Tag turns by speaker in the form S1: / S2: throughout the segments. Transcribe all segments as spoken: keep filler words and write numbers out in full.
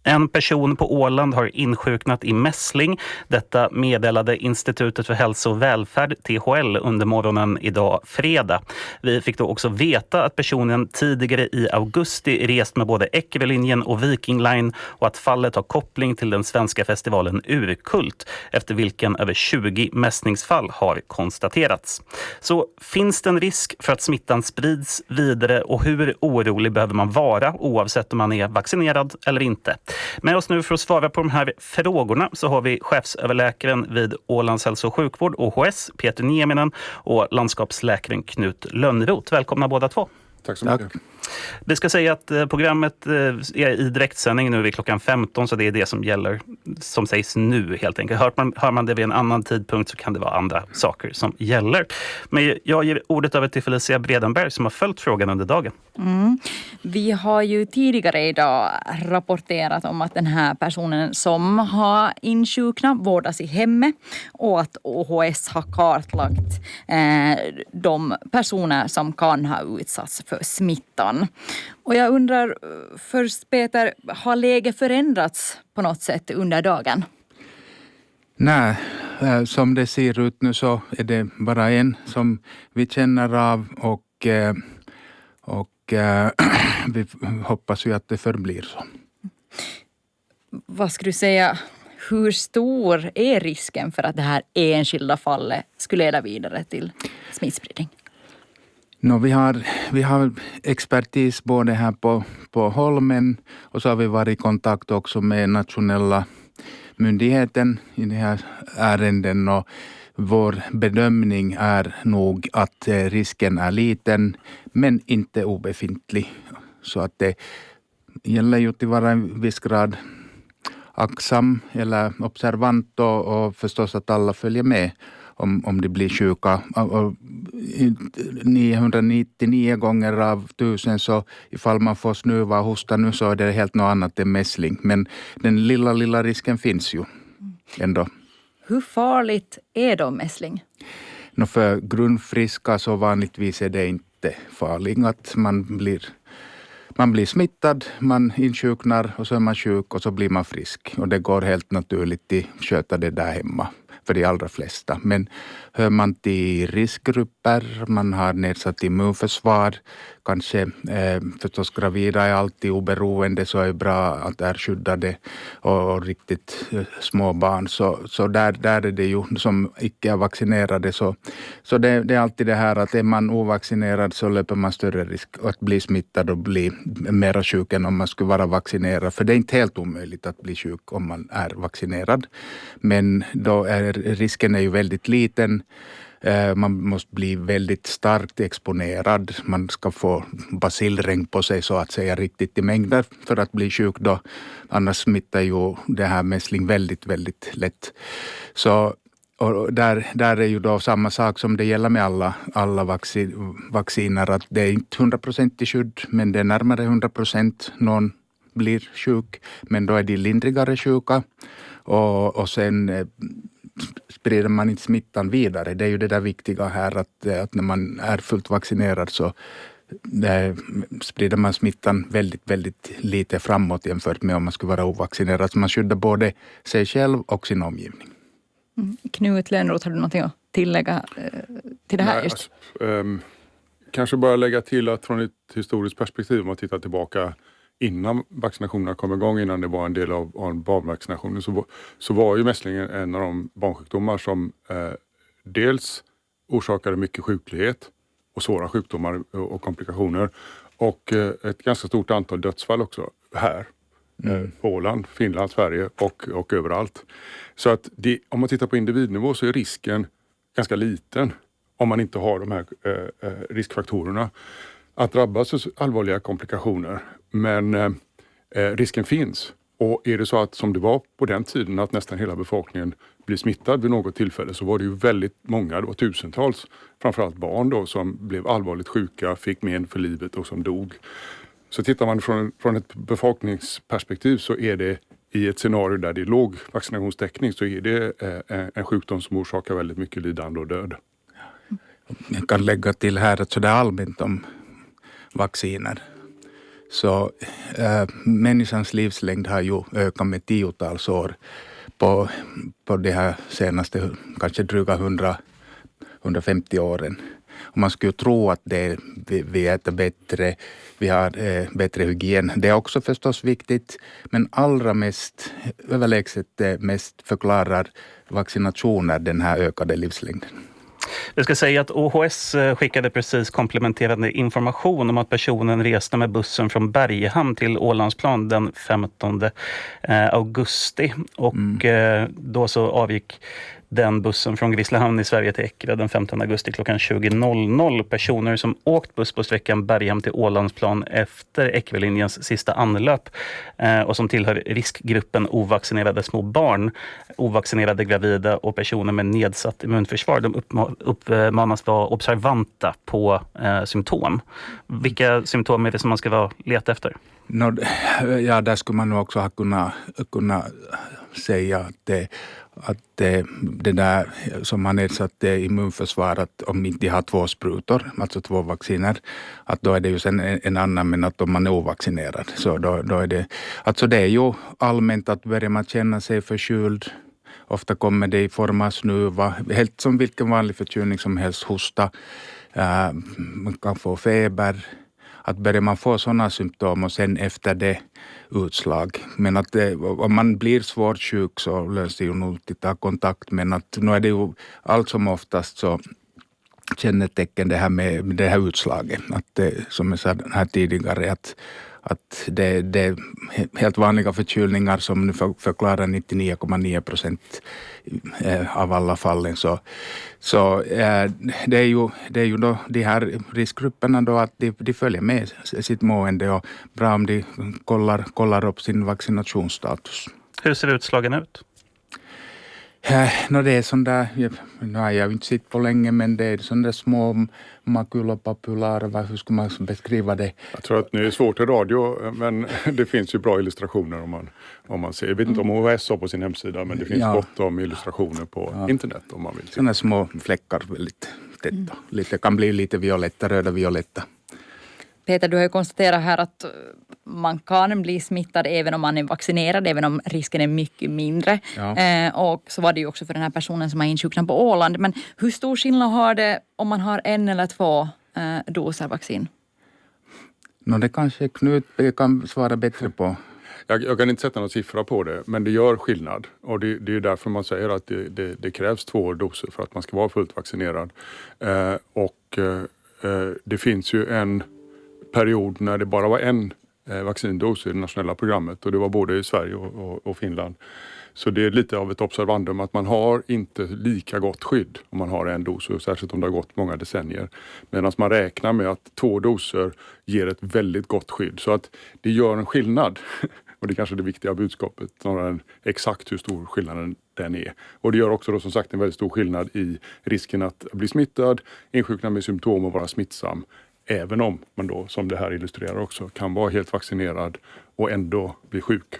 S1: En person på Åland har insjuknat i mässling. Detta meddelade Institutet för hälso- och välfärd, T H L, under morgonen idag fredag. Vi fick då också veta att personen tidigare i augusti rest med både Eckerölinjen och Viking Line och att fallet har koppling till den svenska festivalen Urkult, efter vilken över tjugo mässningsfall har konstaterats. Så finns det en risk för att smittan sprids vidare, och hur orolig behöver man vara oavsett om man är vaccinerad eller inte? Med oss nu för att svara på de här frågorna så har vi chefsöverläkaren vid Ålands hälso- och sjukvård, Å H S, Peter Nieminen, och landskapsläkaren Knut Lönnroth. Välkomna båda två.
S2: Tack så mycket.
S1: Vi ska säga att programmet är i direktsändning nu vid klockan femton, så det är det som gäller, som sägs nu helt enkelt. Hör man, hör man det vid en annan tidpunkt så kan det vara andra saker som gäller. Men jag ger ordet över till Felicia Bredenberg som har följt frågan under dagen.
S3: Mm. Vi har ju tidigare idag rapporterat om att den här personen som har insjuknat vårdas i hemmet och att Å H S har kartlagt eh, de personer som kan ha utsatts för smittan. Och jag undrar först, Peter, har läget förändrats på något sätt under dagen?
S4: Nej, som det ser ut nu så är det bara en som vi känner av, och, och vi hoppas ju att det förblir så.
S3: Vad skulle du säga, hur stor är risken för att det här enskilda fallet skulle leda vidare till smittspridning?
S4: No, vi, har, vi har expertis både här på, på Holmen, och så har vi varit i kontakt också med nationella myndigheten i det här ärenden, och vår bedömning är nog att risken är liten men inte obefintlig. Så att det gäller ju att vara en viss grad aktsam eller observant, och, och förstås att alla följer med om, om de blir sjuka. Och niohundranittionio gånger av tusen så ifall man får snuva och hosta nu så är det helt något annat än mässling. Men den lilla, lilla risken finns ju ändå.
S3: Hur farligt är då mässling?
S4: No, för grundfriska så vanligtvis är det inte farligt. Att man blir, man blir smittad, man insjuknar och så är man sjuk och så blir man frisk. Och det går helt naturligt att sköta det där hemma för de allra flesta. Men hör man till riskgrupper, man har nedsatt immunförsvar, kanske eh, förstås gravida är alltid oberoende, så är det bra att är skyddade, och, och riktigt eh, små barn. Så, så där, där är det ju som icke är vaccinerade. Så, så det, det är alltid det här att är man ovaccinerad så löper man större risk att bli smittad och bli mer sjuk än om man skulle vara vaccinerad. För det är inte helt omöjligt att bli sjuk om man är vaccinerad. Men då är risken är ju väldigt liten. Man måste bli väldigt starkt exponerad. Man ska få bacillregn på sig så att säga riktigt i mängder för att bli sjuk då. Annars smittar ju det här mässling väldigt, väldigt lätt. Så och där, där är ju då samma sak som det gäller med alla, alla vaccin, vacciner. Att det är inte hundra procent i skydd, men det är närmare hundra procent. Någon blir sjuk, men då är de lindrigare sjuka. Och, och sen sprider man inte smittan vidare. Det är ju det där viktiga här att, att när man är fullt vaccinerad så det, sprider man smittan väldigt, väldigt lite framåt jämfört med om man skulle vara ovaccinerad. Så man skyddar både sig själv och sin omgivning.
S3: Mm. Knut Lönnroth, har du någonting att tillägga eh, till det här?
S2: Nej,
S3: just?
S2: Alltså, um, kanske bara lägga till att från ett historiskt perspektiv, om man tittar tillbaka innan vaccinationerna kom igång, innan det var en del av, av barnvaccinationen, så, så var ju mässlingen en av de barnsjukdomar som eh, dels orsakade mycket sjuklighet och svåra sjukdomar och, och komplikationer, och eh, ett ganska stort antal dödsfall också här. Mm. På Åland, Finland, Sverige och, och överallt. Så att det, om man tittar på individnivå så är risken ganska liten om man inte har de här eh, riskfaktorerna att drabbas av allvarliga komplikationer. Men eh, risken finns. Och är det så att som det var på den tiden att nästan hela befolkningen blir smittad vid något tillfälle, så var det ju väldigt många, det var tusentals, framförallt barn då, som blev allvarligt sjuka, fick men för livet och som dog. Så tittar man från, från ett befolkningsperspektiv så är det i ett scenario där det är låg vaccinationstäckning, så är det eh, en sjukdom som orsakar väldigt mycket lidande och död.
S4: Jag kan lägga till här att så det är allmänt om vacciner. så äh, människans livslängd har ju ökat med tiotals år på, på de här senaste kanske dryga hundra hundrafemtio åren. Och man skulle tro att det, vi, vi äter bättre, vi har eh, bättre hygien. Det är också förstås viktigt, men allra mest, överlägset eh, mest förklarar vaccinationer den här ökade livslängden.
S1: Jag ska säga att O H S skickade precis komplementerande information om att personen reste med bussen från Bergehamn till Ålandsplan den femtonde augusti. Och mm. då så avgick den bussen från Grisslehamn i Sverige till Eckerö den femtonde augusti klockan tjugo. Personer som åkt buss på sträckan Berghamn till Ålandsplan efter Eckerölinjens sista anlöp eh, och som tillhör riskgruppen ovaccinerade små barn, ovaccinerade gravida och personer med nedsatt immunförsvar, de uppma- uppmanas vara observanta på eh, symptom. Vilka symptom är det som man ska vara leta efter?
S4: No, ja, där skulle man nog också ha kunnat, kunnat säga att det, att det, det där som har nedsatt immunförsvar, att om inte har två sprutor, alltså två vacciner, att då är det ju sen en annan, men att om man är ovaccinerad, så då, då är det, alltså det är ju allmänt att börjar man känna sig förkyld, ofta kommer det i form av snuva, helt som vilken vanlig förkylning som helst, hosta, äh, man kan få feber. Att börjar man få sådana symptom och sen efter det utslag. Men att det, om man blir svårt sjuk så löser ju nog att ta kontakt. Men att nu är det ju allt som oftast så kännetecken det här med det här utslaget. Att det, som jag sa här tidigare, att, att det, det är helt vanliga förkylningar som nu för, förklarar nittionio komma nio procent av alla fallen. Så, så äh, det är ju, det är ju då de här riskgrupperna då att de, de följer med sitt mående och bra om de kollar, kollar upp sin vaccinationsstatus.
S1: Hur ser utslagen ut?
S4: Äh, no det är sån där, nu har jag inte sett på länge, men det är sån där små makulopapulära, hur ska man beskriva det?
S2: Jag tror att det är svårt i radio, men det finns ju bra illustrationer om man, om man ser. Jag vet inte om O H S har på sin hemsida, men det finns ja. gott om illustrationer på ja. internet om man vill.
S4: Såna små fläckar väldigt tätt. Mm. Lite, kan bli lite violetta, röda violetta.
S3: Peter, du har ju konstaterat här att man kan bli smittad även om man är vaccinerad, även om risken är mycket mindre. Ja. Eh, och så var det ju också för den här personen som har insjuknat på Åland. Men hur stor skillnad har det om man har en eller två eh, doser vaccin?
S4: No, det kanske Knut kan svara bättre på.
S2: Jag, jag kan inte sätta någon siffra på det, men det gör skillnad. Och det, det är därför man säger att det, det, det krävs två doser för att man ska vara fullt vaccinerad. Eh, och eh, det finns ju en period när det bara var en eh, vaccindos i det nationella programmet, och det var både i Sverige och, och, och Finland. Så det är lite av ett observandum att man har inte lika gott skydd om man har en dos, särskilt om det har gått många decennier. Medan man räknar med att två doser ger ett väldigt gott skydd. Så att det gör en skillnad. Och det är kanske det viktiga budskapet, snarare än exakt hur stor skillnaden den är. Och det gör också då som sagt en väldigt stor skillnad i risken att bli smittad, insjukna med symptom och vara smittsam. Även om man då, som det här illustrerar också, kan vara helt vaccinerad och ändå bli sjuk.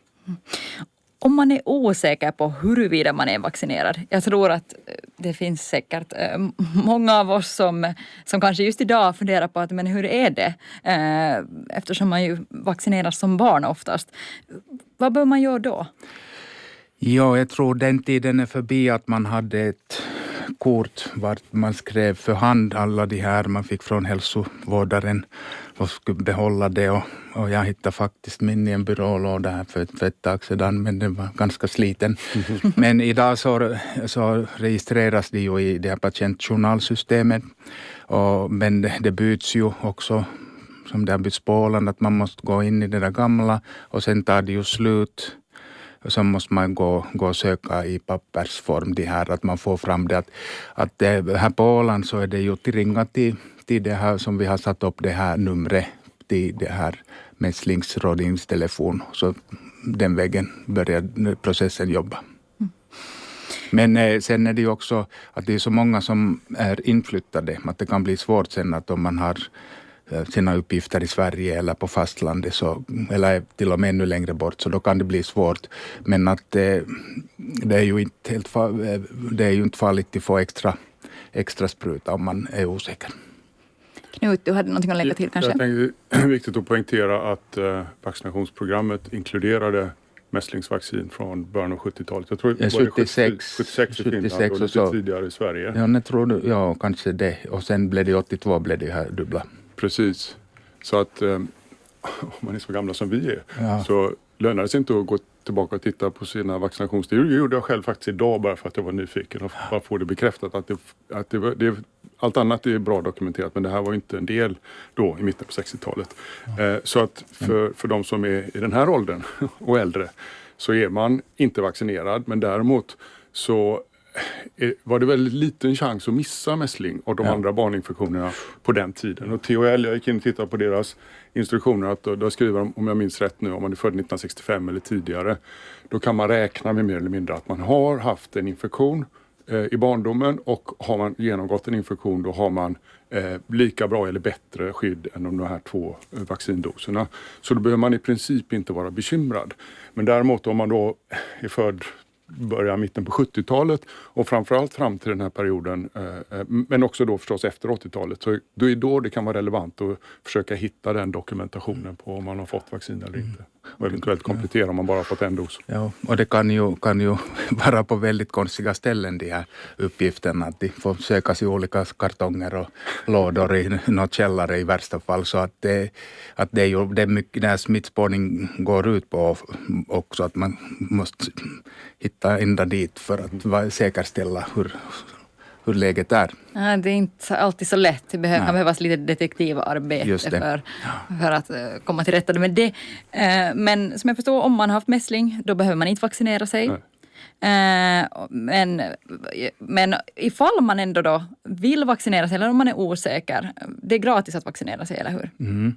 S3: Om man är osäker på huruvida man är vaccinerad, jag tror att det finns säkert många av oss som, som kanske just idag funderar på att men hur är det? Eftersom man ju vaccineras som barn oftast. Vad bör man göra då?
S4: Ja, jag tror den tiden är förbi att man hade ett kort vart man skrev för hand alla de här man fick från hälsovårdaren och skulle behålla det. Och, och jag hittade faktiskt min i en byrålåda här för, för ett tag sedan, men den var ganska sliten. Mm. Men idag så, så registreras det ju i det här patientjournalsystemet. Och, men det, det byts ju också, som det har bytts på Åland, att man måste gå in i det där gamla och sen tar det ju slut. Och så måste man gå, gå och söka i pappersform det här, att man får fram det. Att, att det, här på Åland så är det ju till ringa till, till det här som vi har satt upp det här numret till det här mässlingsrådgivningstelefon. Så den vägen börjar processen jobba. Mm. Men eh, sen är det ju också att det är så många som är inflyttade, att det kan bli svårt sen att om man har sina uppgifter i Sverige eller på fastlandet så, eller till och med ännu längre bort, så då kan det bli svårt. Men att det, det är ju inte helt det är ju inte farligt att få extra, extra spruta om man är osäker.
S3: Knut, du hade någonting att lägga till kanske?
S2: Jag tänkte det är viktigt att poängtera att eh, vaccinationsprogrammet inkluderade mässlingsvaccin från början av sjuttiotalet. Jag tror det var
S4: sjuttiosex,
S2: sjuttiosex i Finland och lite
S4: så.
S2: tidigare i Sverige.
S4: Ja, jag tror du, ja, kanske det. Och sen blev det åttiotvå blev det här dubbla.
S2: Precis. Så att eh, om man är så gamla som vi är
S4: Ja.
S2: så lönar det sig inte att gå tillbaka och titta på sina vaccinationsstudier. Det gjorde jag själv faktiskt idag bara för att jag var nyfiken och bara få det bekräftat att, det, att det, det, allt annat är bra dokumenterat, men det här var inte en del då i mitten på sextiotalet. Ja. Eh, så att för, för de som är i den här åldern och äldre så är man inte vaccinerad, men däremot så är, var det väldigt liten chans att missa mässling och de ja. andra barninfektionerna på den tiden. Och T H L, jag gick in och tittade på deras instruktioner, att då, då skriver de, om jag minns rätt nu, om man är född nittonhundrasextiofem eller tidigare, då kan man räkna med mer eller mindre att man har haft en infektion eh, i barndomen, och har man genomgått en infektion då har man eh, lika bra eller bättre skydd än de här två eh, vaccindoserna. Så då behöver man i princip inte vara bekymrad. Men däremot om man då är född börja mitten på sjuttiotalet och framförallt fram till den här perioden, eh, men också då förstås efter åttiotalet, så då är då det kan vara relevant att försöka hitta den dokumentationen på om man har fått vaccin eller inte. Och eventuellt komplettera om man bara har fått en dos.
S4: Ja, och det kan ju, kan ju vara på väldigt konstiga ställen, de här uppgifterna, att de får sökas i olika kartonger och lådor i något källare i värsta fall, så att det, att det är ju det är mycket när smittspårning går ut på också, att man måste hitta ända dit för att säkerställa hur hur läget är.
S3: Ja, det är inte alltid så lätt. Det behöver, kan behövas lite detektivarbete för, för att uh, komma till rätta med det. Uh, men som jag förstår, om man har haft mässling, då behöver man inte vaccinera sig. Uh, men, men ifall man ändå då vill vaccinera sig, eller om man är osäker, det är gratis att vaccinera sig, eller hur?
S4: Mm.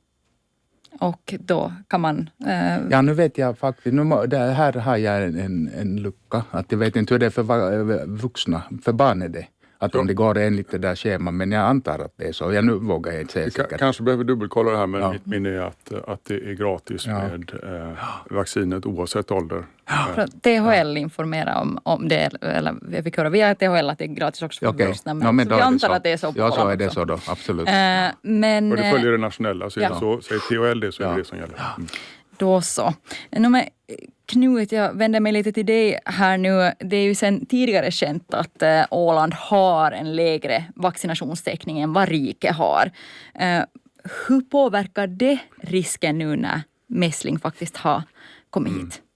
S3: Och då kan man... Uh...
S4: Ja, nu vet jag faktiskt, nu, det här har jag en, en lucka, att jag vet inte hur det är för vuxna, för barn är det. Att om det går enligt det där scheman, men jag antar att det är så. Jag nu vågar jag inte säga säkert.
S2: K- kanske behöver dubbelkolla det här, men
S4: ja.
S2: mitt minne är att, att det är gratis ja. med eh, vaccinet oavsett ålder.
S3: Ja. T H L informerar om, om det, eller jag fick höra via T H L att det är gratis också för
S4: okay.
S3: vuxna. Men,
S4: ja, men
S3: så vi antar att det är så på
S4: Ja, så är
S3: också.
S4: det så då, absolut.
S3: Uh, men,
S2: och det följer det nationella, så,
S3: ja.
S2: så säger T H L det, så är
S4: ja.
S2: det det som gäller. Mm.
S3: Då så. No, men, Knut, jag vänder mig lite till dig här nu. Det är ju sedan tidigare känt att uh, Åland har en lägre vaccinationstäckning än vad Rike har. Uh, hur påverkar det risken nu när mässling faktiskt har kommit mm. hit?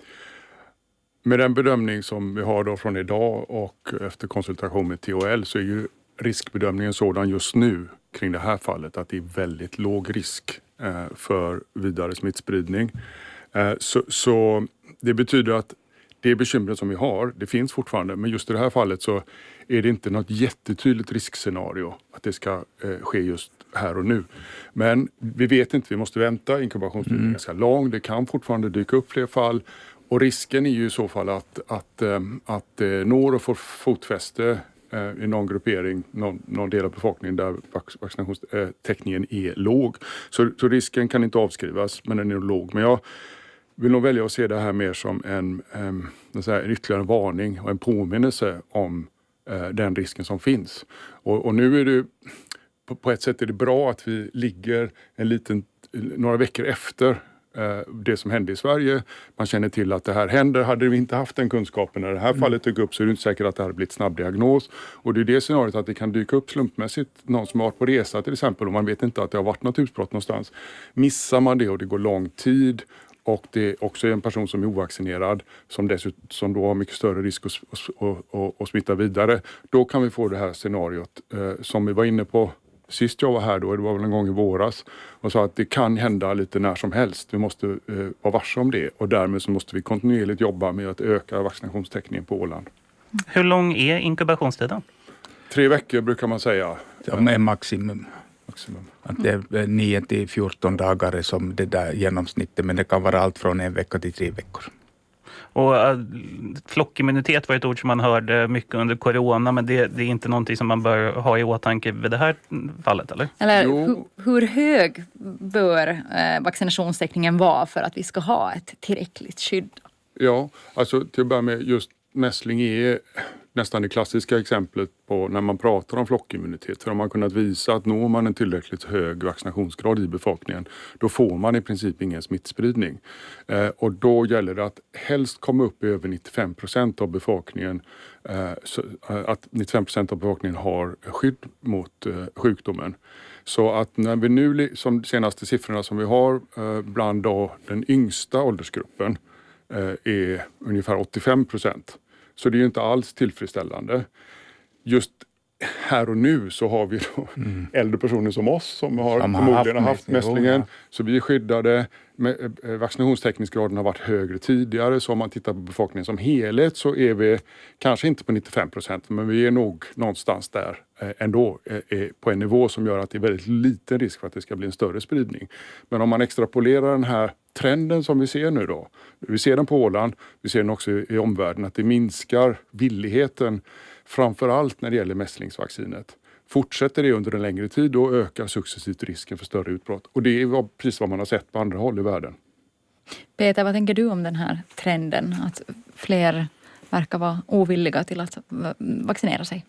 S2: Med den bedömning som vi har då från idag och efter konsultation med T H L, så är ju riskbedömningen sådan just nu kring det här fallet att det är väldigt låg risk eh, för vidare smittspridning. Eh, så, så det betyder att det bekymret som vi har, det finns fortfarande, men just i det här fallet så är det inte något jättetydligt riskscenario att det ska eh, ske just här och nu. Men vi vet inte, vi måste vänta, inkubationstiden är mm. ganska lång, det kan fortfarande dyka upp fler fall. Och risken är ju i så fall att, att, att det når och får fotfäste i någon gruppering, någon, någon del av befolkningen där vaccinationstäckningen är låg. Så, så risken kan inte avskrivas, men den är låg. Men jag vill nog välja att se det här mer som en, en, en ytterligare varning och en påminnelse om eh, den risken som finns. Och, och nu är det, på, på ett sätt är det bra att vi ligger en liten, några veckor efter det som hände i Sverige. Man känner till att det här händer. Hade vi inte haft den kunskapen när det här mm. fallet dök upp, så är det inte säkert att det hade blivit snabb diagnos. Och det är det scenariot att det kan dyka upp slumpmässigt. Någon som har varit på resa till exempel, och man vet inte att det har varit något utbrott någonstans. Missar man det och det går lång tid, och det är också en person som är ovaccinerad som, dessutom, som då har mycket större risk att, att, att, att smitta vidare, då kan vi få det här scenariot eh, som vi var inne på sist jag var här då, det var väl en gång i våras, och sa att det kan hända lite när som helst. Vi måste eh, vara varse om det, och därmed så måste vi kontinuerligt jobba med att öka vaccinationstäckningen på Åland.
S1: Hur lång är inkubationstiden?
S2: Tre veckor brukar man säga.
S4: Ja, med maximum. maximum. Att det är nio till fjorton dagar som det där genomsnittet, men det kan vara allt från en vecka till tre veckor.
S1: Och äh, flockimmunitet var ett ord som man hörde mycket under corona, men det, det är inte någonting som man bör ha i åtanke vid det här fallet, eller?
S3: Eller hur, hur hög bör eh, vaccinationstäckningen vara för att vi ska ha ett tillräckligt skydd?
S2: Ja, alltså till att börja med, just mässling är, nästan det klassiska exemplet på när man pratar om flockimmunitet. För om man kunnat visa att når man en tillräckligt hög vaccinationsgrad i befolkningen, då får man i princip ingen smittspridning. Eh, och då gäller det att helst komma upp i över nittiofem procent av befolkningen, eh, så, eh, att nittiofem procent av befolkningen har skydd mot eh, sjukdomen. Så att när vi nu, som de senaste siffrorna som vi har eh, bland då den yngsta åldersgruppen eh, är ungefär åttiofem procent. Så det är ju inte alls tillfredsställande. Just här och nu så har vi då mm. äldre personer som oss som har som förmodligen har haft, haft mässlingen. Så vi är skyddade. Vaccinationstäckningsgraden har varit högre tidigare. Så om man tittar på befolkningen som helhet så är vi kanske inte på nittiofem procent. Men vi är nog någonstans där ändå på en nivå som gör att det är väldigt liten risk för att det ska bli en större spridning. Men om man extrapolerar den här trenden som vi ser nu då. Vi ser den på Åland, vi ser den också i omvärlden att det minskar villigheten framförallt när det gäller mässlingsvaccinet. Fortsätter det under en längre tid då ökar successivt risken för större utbrott. Och det är precis vad man har sett på andra håll i världen.
S3: Peter, vad tänker du om den här trenden att fler verkar vara ovilliga till att vaccinera sig?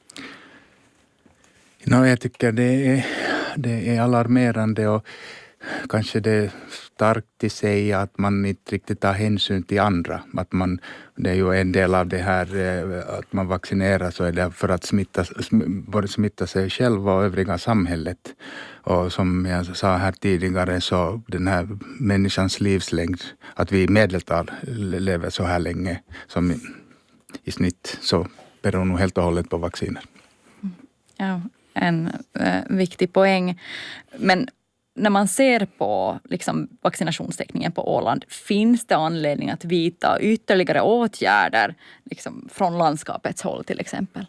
S4: No, jag tycker det är, det är alarmerande och kanske det är starkt i sig att man inte riktigt tar hänsyn till andra. Att man, det är ju en del av det här att man vaccinerar så är det för att smitta, både smitta sig själv och övriga samhället. Och som jag sa här tidigare så den här människans livslängd, att vi i medeltal lever så här länge som i, i snitt, så beror nog helt och hållet på vacciner.
S3: Ja, en äh, viktig poäng. Men när man ser på liksom, vaccinationstäckningen på Åland, finns det anledning att vidta ytterligare åtgärder liksom, från landskapets håll till exempel?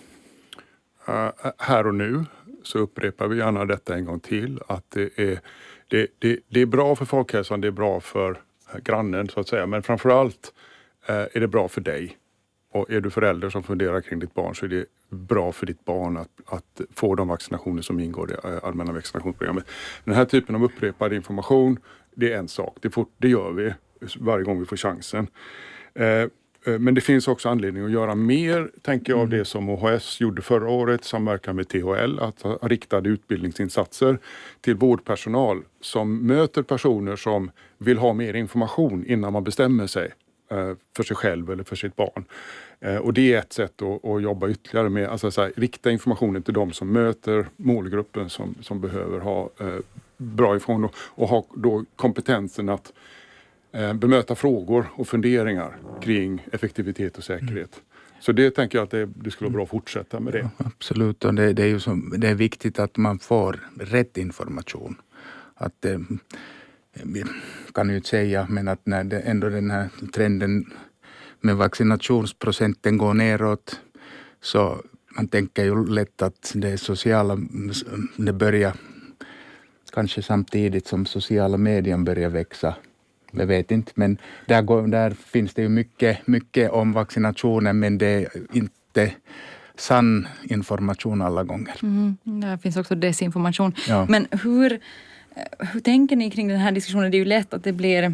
S2: Uh, här och nu så upprepar vi gärna detta en gång till. Att det är, det, det, det är bra för folkhälsan, det är bra för grannen så att säga. Men framförallt uh, är det bra för dig. Och är du förälder som funderar kring ditt barn så är det bra för ditt barn att, att få de vaccinationer som ingår i allmänna vaccinationsprogrammet. Den här typen av upprepad information, det är en sak. Det, får, det gör vi varje gång vi får chansen. Eh, men det finns också anledning att göra mer, tänker jag, av det som O H S gjorde förra året, samverkan med T H L, att ha riktade utbildningsinsatser till vårdpersonal som möter personer som vill ha mer information innan man bestämmer sig för sig själv eller för sitt barn. Och det är ett sätt att, att jobba ytterligare med, alltså så här, rikta informationen till de som möter målgruppen som, som behöver ha eh, bra information och, och ha då kompetensen att eh, bemöta frågor och funderingar kring effektivitet och säkerhet. Mm. Så det tänker jag att det, det skulle vara bra att fortsätta med det.
S4: Ja, absolut, och det, det är ju som, det är viktigt att man får rätt information. Att eh, vi kan ju inte säga, men att när det ändå den här trenden med vaccinationsprocenten går neråt så man tänker ju lätt att det sociala, det börjar kanske samtidigt som sociala medier börjar växa. Jag vet inte, men där, går, där finns det ju mycket, mycket om vaccinationen, men det är inte sann information alla gånger.
S3: Mm, där finns också desinformation.
S4: Ja.
S3: Men hur, hur tänker ni kring den här diskussionen? Det är ju lätt att det blir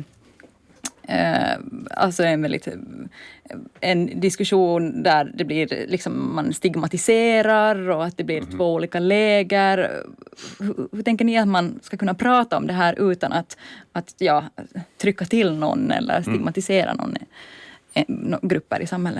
S3: eh, alltså en väldigt en diskussion där det blir liksom man stigmatiserar och att det blir mm. två olika läger. Hur, hur tänker ni att man ska kunna prata om det här utan att, att ja, trycka till någon eller stigmatisera någon en, grupper i samhället?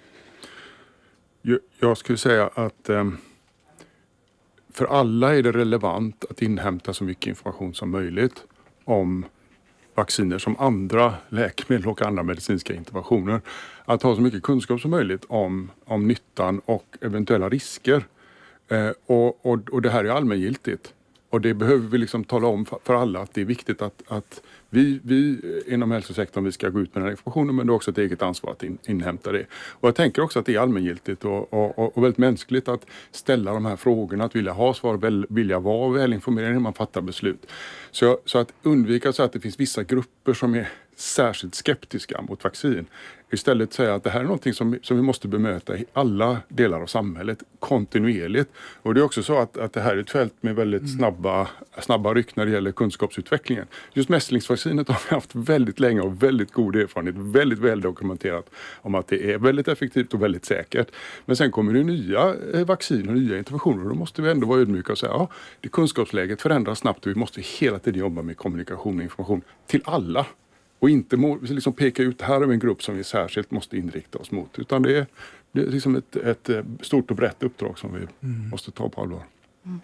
S2: Jag skulle säga att um, för alla är det relevant att inhämta så mycket information som möjligt om vacciner som andra läkemedel och andra medicinska interventioner. Att ha så mycket kunskap som möjligt om, om nyttan och eventuella risker. Eh, och, och, och det här är allmängiltigt. Och det behöver vi liksom tala om för, för alla att det är viktigt att, att vi, vi inom hälsosektorn vi ska gå ut med den här informationen, men det är också ett eget ansvar att in, inhämta det. Och jag tänker också att det är allmängiltigt och, och, och väldigt mänskligt att ställa de här frågorna, att vilja ha svar, väl, vilja vara välinformerad när man fattar beslut. Så, så att undvika så att det finns vissa grupper som är särskilt skeptiska mot vaccin. Istället säga att det här är någonting som, som vi måste bemöta i alla delar av samhället kontinuerligt. Och det är också så att, att det här är ett fält med väldigt mm. snabba, snabba ryck när det gäller kunskapsutvecklingen. Just mässlingsvaccinet har vi haft väldigt länge och väldigt god erfarenhet, väldigt väl dokumenterat om att det är väldigt effektivt och väldigt säkert. Men sen kommer det nya vaccin och nya interventioner och då måste vi ändå vara ödmjuka och säga ja, det kunskapsläget förändras snabbt och vi måste hela tiden jobba med kommunikation och information till alla. Och inte må, liksom peka ut här är en grupp som vi särskilt måste inrikta oss mot. Utan det är, det är liksom ett, ett stort och brett uppdrag som vi mm. måste ta på allvar.
S3: Mm.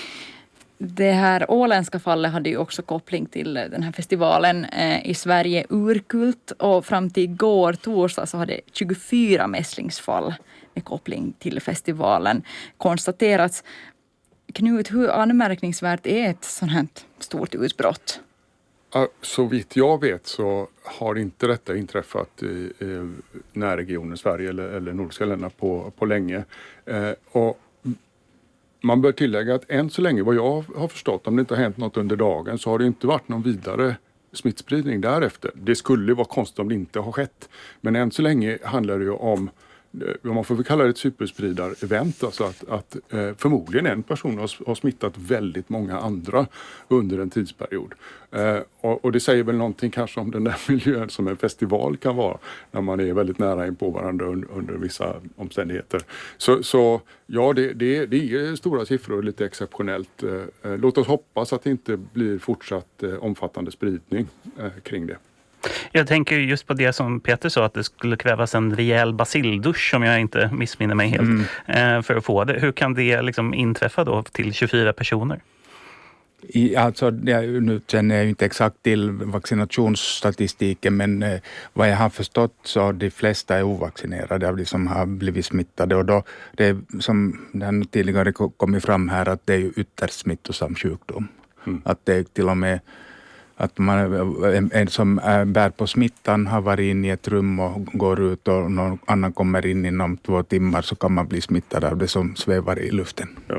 S3: Det här åländska fallet hade ju också koppling till den här festivalen eh, i Sverige, Urkult. Och fram till igår, torsdag, så hade tjugofyra mässlingsfall med koppling till festivalen konstaterats. Knut, hur anmärkningsvärt är ett sådant här stort utbrott?
S2: Så vitt jag vet så har inte detta inträffat i, i närregionen Sverige eller, eller nordiska länder på, på länge. Eh, och man bör tillägga att än så länge, vad jag har förstått, om det inte har hänt något under dagen så har det inte varit någon vidare smittspridning därefter. Det skulle vara konstigt om det inte har skett. Men än så länge handlar det ju om, man får väl kalla det ett superspridar-event, alltså att, att eh, förmodligen en person har, har smittat väldigt många andra under en tidsperiod. Eh, och, och det säger väl någonting kanske om den där miljön som en festival kan vara när man är väldigt nära in på varandra under, under vissa omständigheter. Så, så ja, det, det, det är stora siffror och lite exceptionellt. Eh, låt oss hoppas att det inte blir fortsatt eh, omfattande spridning eh, kring det.
S1: Jag tänker just på det som Peter sa, att det skulle krävas en rejäl basildusch om jag inte missminner mig helt mm. för att få det. Hur kan det liksom inträffa då till tjugofyra personer?
S4: I, alltså, jag, nu känner jag inte exakt till vaccinationsstatistiken, men eh, vad jag har förstått så de flesta är ovaccinerade av de som har blivit smittade. Och då, det är, som det tidigare kommit fram här, att det är ju ytterst smittosam sjukdom. Mm. Att det är till och med att man, en, en som är, bär på smittan har varit in i ett rum och går ut och någon annan kommer in inom två timmar så kan man bli smittad av det som svävar i luften. Ja.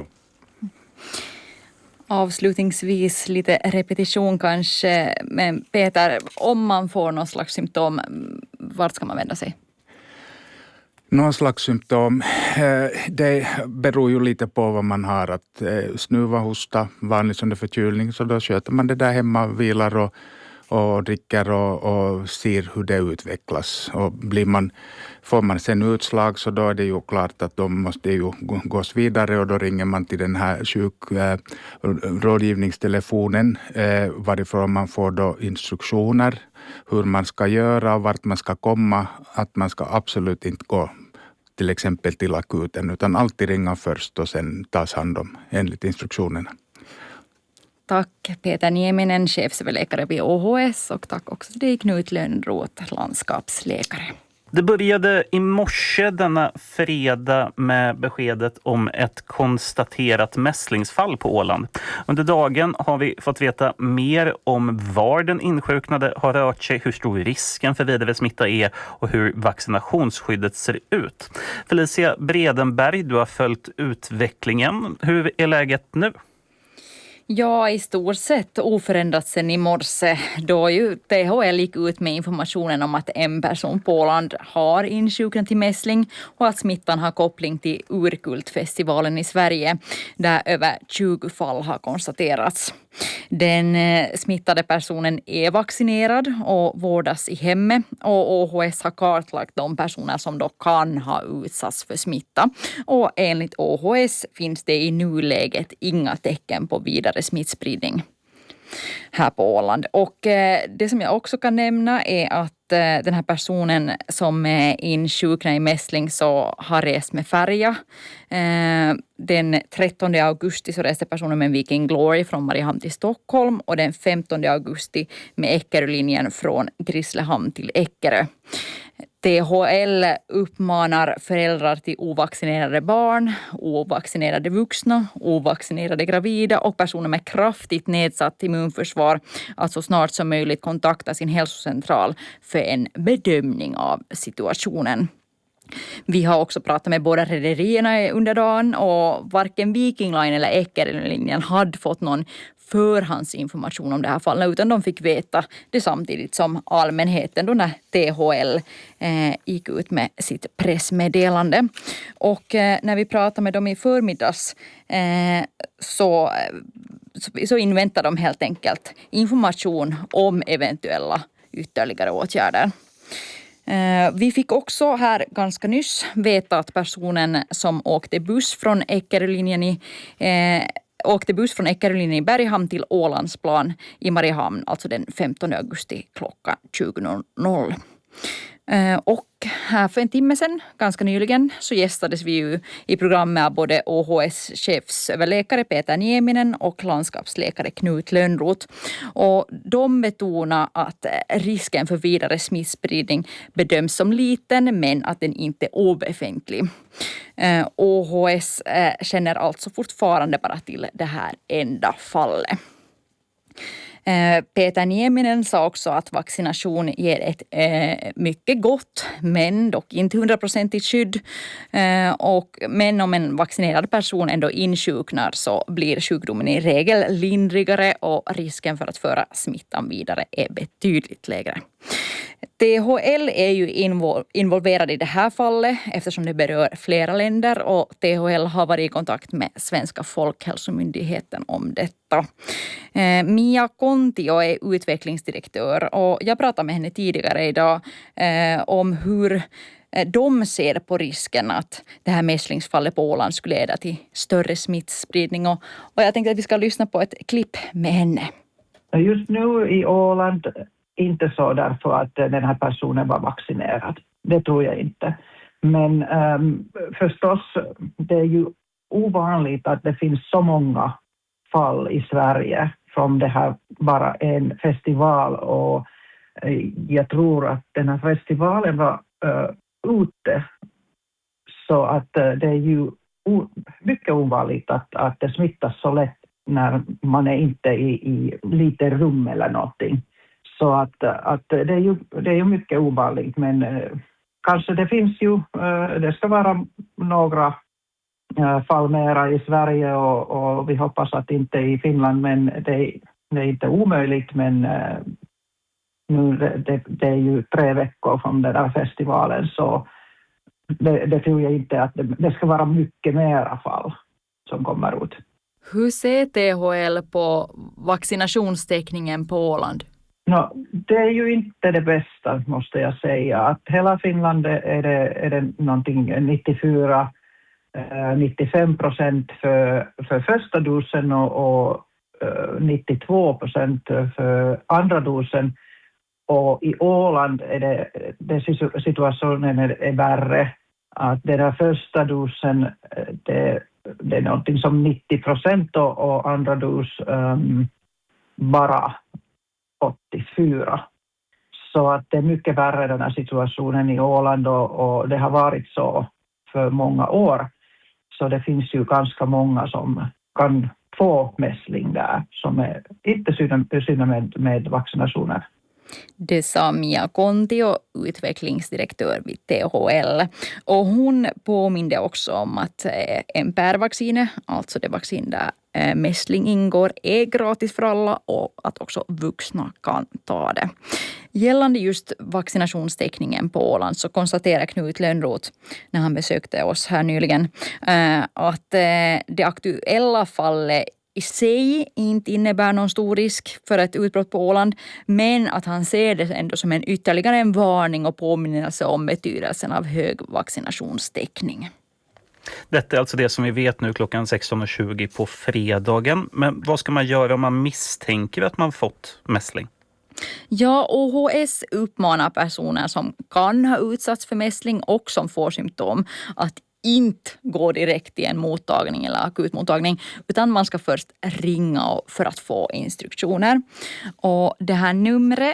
S3: Avslutningsvis lite repetition kanske, men Peter, om man får någon slags symptom, vart ska man vända sig?
S4: Någon slags symptom, det beror ju lite på vad man har. Att snuva, hosta, vanligt som det förkylning, så då sköter man det där hemma, vilar och, och dricker och, och ser hur det utvecklas. Och blir man, får man sen utslag så då är det ju klart att de måste ju gås vidare och då ringer man till den här sjukrådgivningstelefonen eh, varifrån man får då instruktioner hur man ska göra och vart man ska komma, att man ska absolut inte gå till exempel till akuten utan alltid ringa först och sen tas hand om enligt instruktionerna.
S3: Tack Peter Nieminen, chefsöverläkare vid O H S, och tack också till dig Knut Lönnroth, landskapsläkare.
S1: Det började i morse denna fredag med beskedet om ett konstaterat mässlingsfall på Åland. Under dagen har vi fått veta mer om var den insjuknade har rört sig, hur stor risken för vidare smitta är och hur vaccinationsskyddet ser ut. Felicia Bredenberg, du har följt utvecklingen. Hur är läget nu?
S3: Ja, i stort sett oförändrat sedan i morse då ju T H L gick ut med informationen om att en person på Åland har insjuknat i mässling och att smittan har koppling till Urkultfestivalen i Sverige där över tjugo fall har konstaterats. Den smittade personen är vaccinerad och vårdas i hemmet och O H S har kartlagt de personer som då kan ha utsatts för smitta. Och enligt O H S finns det i nuläget inga tecken på vidare smittspridning här på Åland. Och eh, det som jag också kan nämna är att eh, den här personen som är insjuknad i mässling så har rest med färja. Eh, den trettonde augusti så reste personen med Viking Glory från Mariehamn till Stockholm och den femtonde augusti med Eckerölinjen från Grisslehamn till Eckerö. T H L uppmanar föräldrar till ovaccinerade barn, ovaccinerade vuxna, ovaccinerade gravida och personer med kraftigt nedsatt immunförsvar att så snart som möjligt kontakta sin hälsocentral för en bedömning av situationen. Vi har också pratat med båda rederierna under dagen och varken Viking Line eller Eckerölinjen hade fått någon förhandsinformation om det här fallet, utan de fick veta det samtidigt som allmänheten då när T H L eh, gick ut med sitt pressmeddelande. Och eh, när vi pratade med dem i förmiddags eh, så, så inväntar de helt enkelt information om eventuella ytterligare åtgärder. Vi fick också här ganska nyss veta att personen som åkte buss från Eckerölinjen i, eh, åkte buss från Eckerölinjen i Berghamn till Ålandsplan i Mariehamn, alltså den femtonde augusti klockan tjugo noll noll. Och här för en timme sedan, ganska nyligen, så gästades vi ju i programmet av både O H S-chefsöverläkare Peter Nieminen och landskapsläkare Knut Lönnroth. Och de betonar att risken för vidare smittspridning bedöms som liten, men att den inte är obefintlig. O H S känner alltså fortfarande bara till det här enda fallet. Peter Nieminen sa också att vaccination ger ett eh, mycket gott, men dock inte hundraprocentigt skydd. Eh, och, men om en vaccinerad person ändå insjuknar så blir sjukdomen i regel lindrigare och risken för att föra smittan vidare är betydligt lägre. T H L är ju involverad i det här fallet eftersom det berör flera länder, och T H L har varit i kontakt med Svenska folkhälsomyndigheten om detta. Eh, Mia Kontio är utvecklingsdirektör, och jag pratade med henne tidigare idag eh, om hur de ser på risken att det här mässlingsfallet på Åland skulle leda till större smittspridning. Och, och jag tänkte att vi ska lyssna på ett klipp med henne.
S5: Just nu i Åland inte så därför att den här personen var vaccinerad. Det tror jag inte. Men um, förstås, det är ju ovanligt att det finns så många fall i Sverige från det här bara en festival. Och uh, jag tror att den här festivalen var uh, ute. Så att uh, det är ju o- mycket ovanligt att, att det smittas så lätt när man är inte i, i lite rum eller någonting. Så att, att det, är ju, det är ju mycket ovanligt, men eh, kanske det finns ju, eh, det ska vara några eh, fall mera i Sverige, och, och vi hoppas att inte i Finland, men det, det är inte omöjligt, men eh, nu det, det, det är ju tre veckor från den där festivalen, så det, det tror jag inte att det, det ska vara mycket mera fall som kommer ut.
S3: Hur ser T H L på vaccinationstäckningen på Åland?
S5: No, det är ju inte det bästa, måste jag säga. Att hela Finland är det, är det någonting nittiofyra till nittiofem procent för, för första dosen och, och nittiotvå procent för andra dosen. Och i Åland är det, det situationen är, är värre. Att den där första dosen, det, det är någonting som nittio procent och, och andra dos um, bara åttiofyra. Så att det är mycket värre den här situationen i Åland, och, och det har varit så för många år. Så det finns ju ganska många som kan få mässling där som är inte synda med, med vaccinationer.
S3: Det sa Mia Kontio, utvecklingsdirektör vid T H L. Och hon påminde också om att M P R-vaccinet, alltså det vaccin där mässling ingår, är gratis för alla och att också vuxna kan ta det. Gällande just vaccinationstäckningen på Åland så konstaterar Knut Lönnroth när han besökte oss här nyligen att det aktuella fallet i sig inte innebär någon stor risk för ett utbrott på Åland, men att han ser det ändå som en ytterligare en varning och påminnelse om betydelsen av hög vaccinationstäckning.
S1: Detta är alltså det som vi vet nu klockan sexton och tjugo på fredagen. Men vad ska man göra om man misstänker att man fått mässling?
S3: Ja, O H S uppmanar personer som kan ha utsatts för mässling och som får symptom att inte gå direkt till en mottagning eller akutmottagning, utan man ska först ringa för att få instruktioner. Och det här numret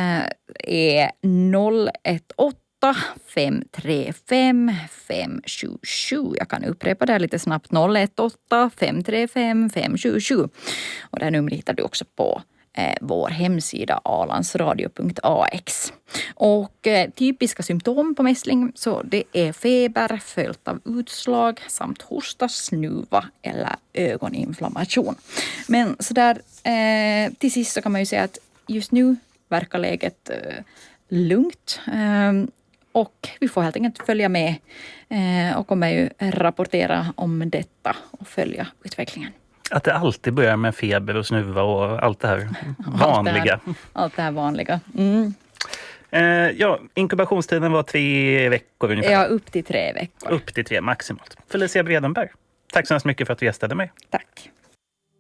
S3: är noll ett åtta fem tre fem fem sju sju. Jag kan upprepa det lite snabbt. noll ett åtta fem tre fem fem sju sju. Och det här numret hittar du också på eh, vår hemsida alandsradio punkt a x. Och eh, typiska symptom på mässling så det är feber följt av utslag samt hosta, snuva eller ögoninflammation. Men så där eh, till sist så kan man ju säga att just nu verkar läget eh, lugnt. Eh, och vi får helt enkelt följa med eh, och kommer ju rapportera om detta och följa utvecklingen.
S1: Att det alltid börjar med feber och snuva och allt det här vanliga.
S3: Allt det här, allt det här vanliga. Mm.
S1: Eh, ja, inkubationstiden var tre veckor ungefär.
S3: Ja, upp till tre veckor.
S1: Upp till tre maximalt. Felicia Bredenberg, tack så hemskt mycket för att du gästade mig.
S3: Tack.